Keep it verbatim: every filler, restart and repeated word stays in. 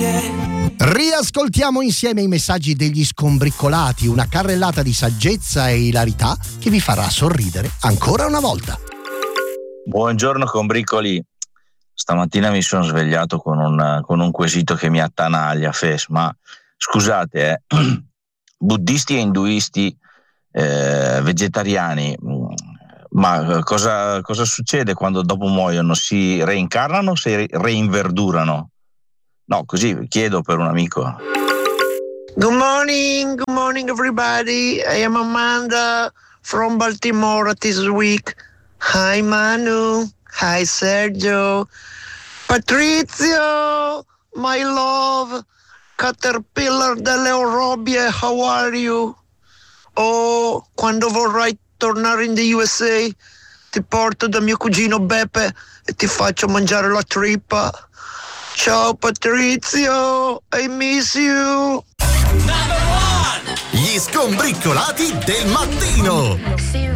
Riascoltiamo insieme i messaggi degli scombriccolati, una carrellata di saggezza e ilarità che vi farà sorridere ancora una volta. Buongiorno combriccoli. Stamattina mi sono svegliato con un, con un quesito che mi attanaglia, Fes, ma scusate, eh, buddisti e induisti, eh, vegetariani, ma cosa, cosa succede quando dopo muoiono? Si reincarnano o si reinverdurano? No, così chiedo per un amico. Good morning, good morning everybody. I am Amanda from Baltimore this week. Hi Manu, hi Sergio, Patrizio, my love, Caterpillar delle Orobie, how are you? Oh, quando vorrai tornare in the U S A ti porto da mio cugino Beppe e ti faccio mangiare la trippa. Ciao Patrizio, I miss you. Gli scombriccolati del mattino.